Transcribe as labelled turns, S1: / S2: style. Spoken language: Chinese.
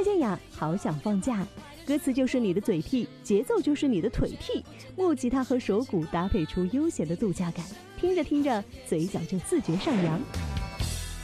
S1: 健雅，好想放假。歌词就是你的嘴替，节奏就是你的腿替，木吉他和手鼓搭配出悠闲的度假感，听着听着，嘴角就自觉上扬。